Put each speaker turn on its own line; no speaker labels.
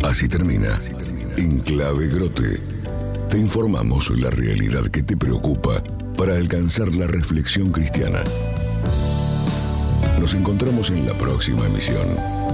Así termina En Clave Grote. Te informamos la realidad que te preocupa para alcanzar la reflexión cristiana. Nos encontramos en la próxima emisión.